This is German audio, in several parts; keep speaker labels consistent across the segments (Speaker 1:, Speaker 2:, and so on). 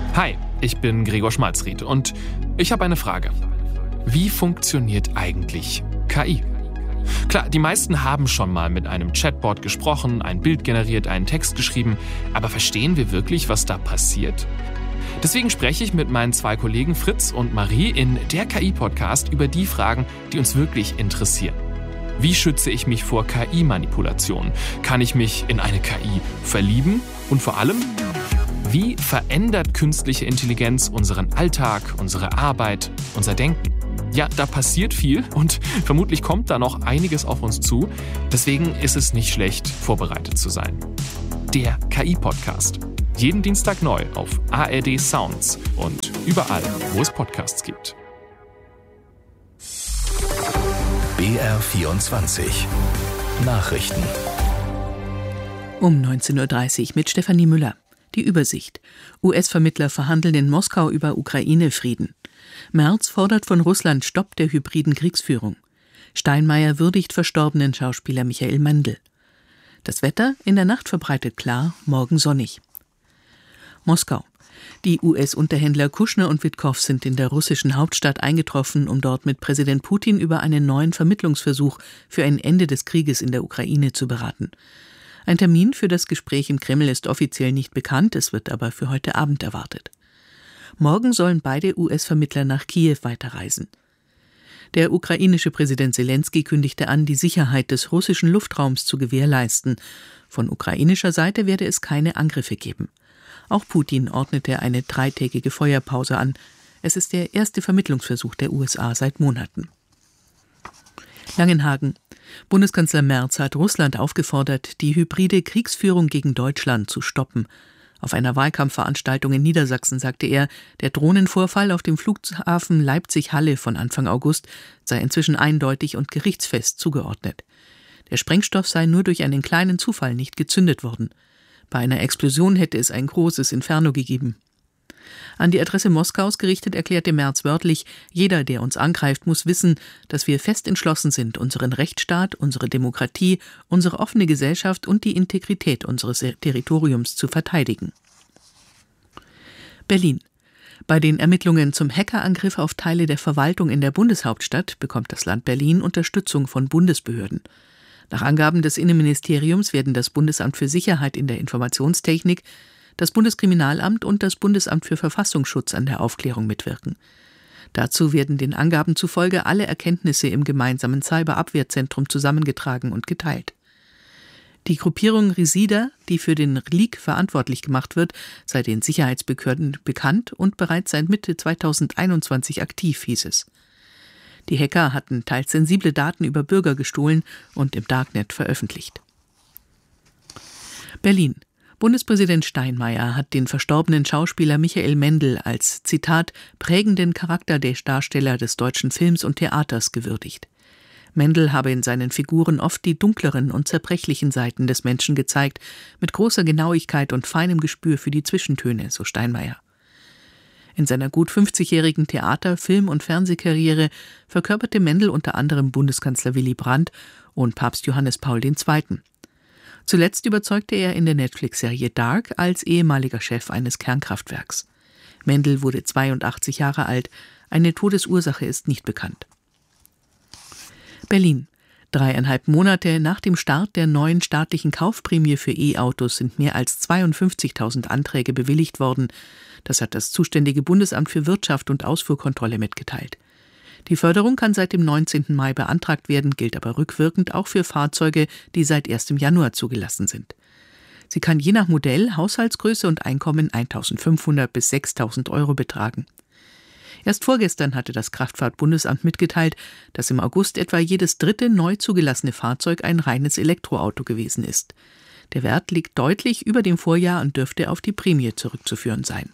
Speaker 1: Hi, ich bin Gregor Schmalzried und ich habe eine Frage. Wie funktioniert eigentlich KI? Klar, die meisten haben schon mal mit einem Chatbot gesprochen, ein Bild generiert, einen Text geschrieben, aber verstehen wir wirklich, was da passiert? Deswegen spreche ich mit meinen 2 Kollegen Fritz und Marie in der KI-Podcast über die Fragen, die uns wirklich interessieren. Wie schütze ich mich vor KI-Manipulationen? Kann ich mich in eine KI verlieben? Und vor allem, wie verändert künstliche Intelligenz unseren Alltag, unsere Arbeit, unser Denken? Ja, da passiert viel und vermutlich kommt da noch einiges auf uns zu. Deswegen ist es nicht schlecht, vorbereitet zu sein. Der KI-Podcast. Jeden Dienstag neu auf ARD Sounds und überall, wo es Podcasts gibt.
Speaker 2: BR24 Nachrichten.
Speaker 3: Um 19.30 Uhr mit Stefanie Müller. Die Übersicht. US-Vermittler verhandeln in Moskau über Ukraine-Frieden. Merz fordert von Russland Stopp der hybriden Kriegsführung. Steinmeier würdigt verstorbenen Schauspieler Michael Mendl. Das Wetter in der Nacht verbreitet klar, morgen sonnig. Moskau. Die US-Unterhändler Kushner und Witkow sind in der russischen Hauptstadt eingetroffen, um dort mit Präsident Putin über einen neuen Vermittlungsversuch für ein Ende des Krieges in der Ukraine zu beraten. Ein Termin für das Gespräch im Kreml ist offiziell nicht bekannt, es wird aber für heute Abend erwartet. Morgen sollen beide US-Vermittler nach Kiew weiterreisen. Der ukrainische Präsident Selenskyj kündigte an, die Sicherheit des russischen Luftraums zu gewährleisten. Von ukrainischer Seite werde es keine Angriffe geben. Auch Putin ordnete eine 3-tägige Feuerpause an. Es ist der erste Vermittlungsversuch der USA seit Monaten. Langenhagen. Bundeskanzler Merz hat Russland aufgefordert, die hybride Kriegsführung gegen Deutschland zu stoppen. Auf einer Wahlkampfveranstaltung in Niedersachsen sagte er, der Drohnenvorfall auf dem Flughafen Leipzig-Halle von Anfang August sei inzwischen eindeutig und gerichtsfest zugeordnet. Der Sprengstoff sei nur durch einen kleinen Zufall nicht gezündet worden. Bei einer Explosion hätte es ein großes Inferno gegeben. An die Adresse Moskaus gerichtet erklärte Merz wörtlich, jeder, der uns angreift, muss wissen, dass wir fest entschlossen sind, unseren Rechtsstaat, unsere Demokratie, unsere offene Gesellschaft und die Integrität unseres Territoriums zu verteidigen. Berlin. Bei den Ermittlungen zum Hackerangriff auf Teile der Verwaltung in der Bundeshauptstadt bekommt das Land Berlin Unterstützung von Bundesbehörden. Nach Angaben des Innenministeriums werden das Bundesamt für Sicherheit in der Informationstechnik, das Bundeskriminalamt und das Bundesamt für Verfassungsschutz an der Aufklärung mitwirken. Dazu werden den Angaben zufolge alle Erkenntnisse im gemeinsamen Cyberabwehrzentrum zusammengetragen und geteilt. Die Gruppierung Resida, die für den Leak verantwortlich gemacht wird, sei den Sicherheitsbehörden bekannt und bereits seit Mitte 2021 aktiv, hieß es. Die Hacker hatten teils sensible Daten über Bürger gestohlen und im Darknet veröffentlicht. Berlin. Bundespräsident Steinmeier hat den verstorbenen Schauspieler Michael Mendl als, Zitat, prägenden Charakter der Darsteller des deutschen Films und Theaters gewürdigt. Mendl habe in seinen Figuren oft die dunkleren und zerbrechlichen Seiten des Menschen gezeigt, mit großer Genauigkeit und feinem Gespür für die Zwischentöne, so Steinmeier. In seiner gut 50-jährigen Theater-, Film- und Fernsehkarriere verkörperte Mendl unter anderem Bundeskanzler Willy Brandt und Papst Johannes Paul II. Zuletzt überzeugte er in der Netflix-Serie Dark als ehemaliger Chef eines Kernkraftwerks. Mendl wurde 82 Jahre alt. Eine Todesursache ist nicht bekannt. Berlin. 3,5 Monate nach dem Start der neuen staatlichen Kaufprämie für E-Autos sind mehr als 52.000 Anträge bewilligt worden. Das hat das zuständige Bundesamt für Wirtschaft und Ausfuhrkontrolle mitgeteilt. Die Förderung kann seit dem 19. Mai beantragt werden, gilt aber rückwirkend auch für Fahrzeuge, die seit 1. Januar zugelassen sind. Sie kann je nach Modell, Haushaltsgröße und Einkommen 1.500 bis 6.000 Euro betragen. Erst vorgestern hatte das Kraftfahrtbundesamt mitgeteilt, dass im August etwa jedes dritte neu zugelassene Fahrzeug ein reines Elektroauto gewesen ist. Der Wert liegt deutlich über dem Vorjahr und dürfte auf die Prämie zurückzuführen sein.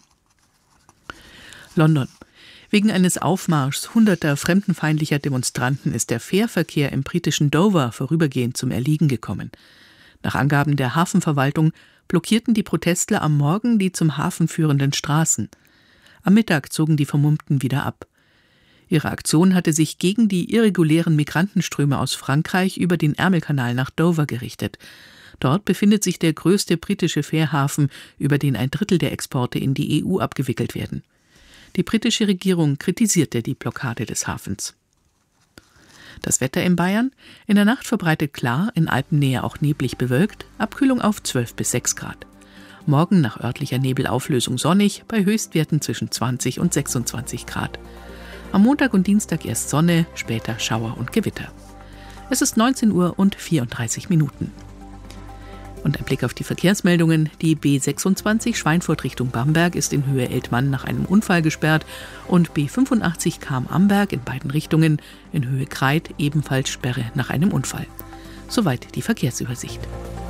Speaker 3: London. Wegen eines Aufmarschs hunderter fremdenfeindlicher Demonstranten ist der Fährverkehr im britischen Dover vorübergehend zum Erliegen gekommen. Nach Angaben der Hafenverwaltung blockierten die Protestler am Morgen die zum Hafen führenden Straßen. Am Mittag zogen die Vermummten wieder ab. Ihre Aktion hatte sich gegen die irregulären Migrantenströme aus Frankreich über den Ärmelkanal nach Dover gerichtet. Dort befindet sich der größte britische Fährhafen, über den ein Drittel der Exporte in die EU abgewickelt werden. Die britische Regierung kritisierte die Blockade des Hafens. Das Wetter in Bayern: in der Nacht verbreitet klar, in Alpennähe auch neblig bewölkt, Abkühlung auf 12 bis 6 Grad. Morgen nach örtlicher Nebelauflösung sonnig, bei Höchstwerten zwischen 20 und 26 Grad. Am Montag und Dienstag erst Sonne, später Schauer und Gewitter. Es ist 19 Uhr und 34 Minuten. Und ein Blick auf die Verkehrsmeldungen. Die B26 Schweinfurt Richtung Bamberg ist in Höhe Eltmann nach einem Unfall gesperrt und B85 Cham-Amberg in beiden Richtungen in Höhe Kreit ebenfalls Sperre nach einem Unfall. Soweit die Verkehrsübersicht.